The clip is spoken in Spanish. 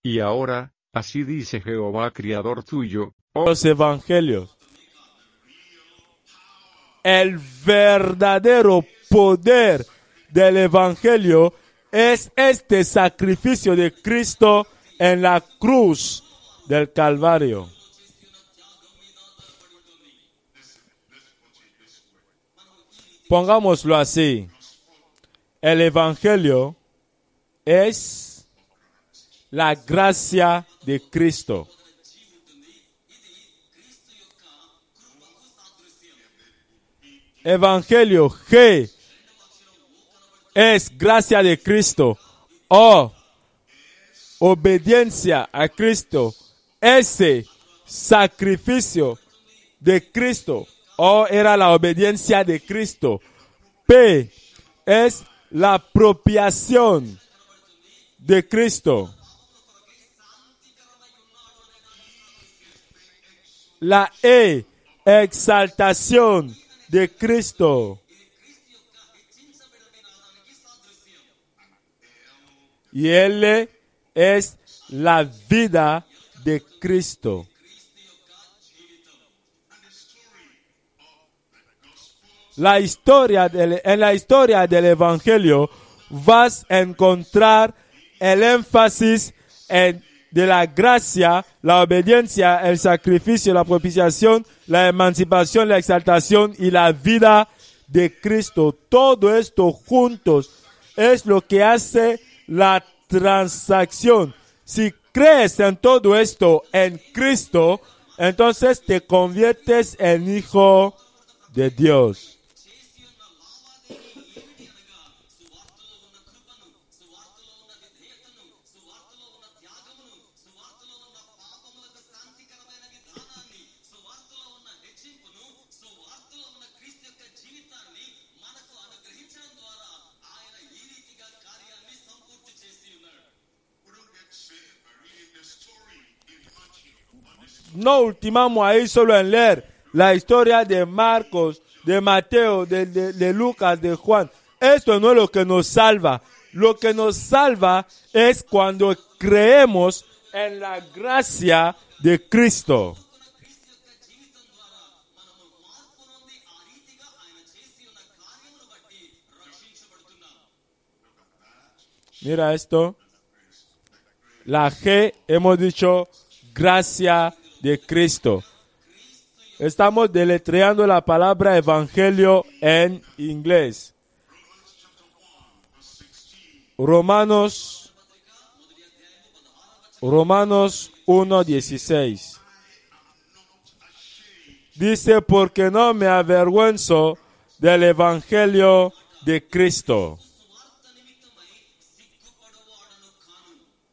Y ahora, así dice Jehová, Criador tuyo, oh los evangelios. El verdadero poder del evangelio es este sacrificio de Cristo en la cruz del Calvario. Pongámoslo así. El evangelio es la gracia de Cristo. Evangelio G es gracia de Cristo. O obediencia a Cristo. S sacrificio de Cristo. O era la obediencia de Cristo. P es la apropiación de Cristo. La E, exaltación de Cristo. Y L es la vida de Cristo. En la historia del Evangelio vas a encontrar el énfasis de la gracia, la obediencia, el sacrificio, la propiciación, la emancipación, la exaltación y la vida de Cristo. Todo esto juntos es lo que hace la transacción. Si crees en todo esto en Cristo, entonces te conviertes en hijo de Dios. No ultimamos ahí solo en leer la historia de Marcos, de Mateo, de Lucas, de Juan. Esto no es lo que nos salva. Lo que nos salva es cuando creemos en la gracia de Cristo. Mira esto. La G, hemos dicho, gracia de Cristo. Estamos deletreando la palabra evangelio en inglés. Romanos 1:16. Dice, porque no me avergüenzo del evangelio de Cristo.